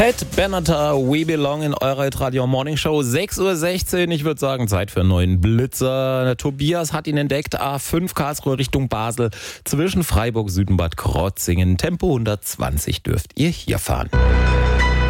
Pat Benatar, We Belong in eurer Radio Morning Show. 6:16 Uhr. Ich würde sagen, Zeit für einen neuen Blitzer. Tobias hat ihn entdeckt. A5 Karlsruhe Richtung Basel. Zwischen Freiburg, Südenbad, Krotzingen. Tempo 120 dürft ihr hier fahren.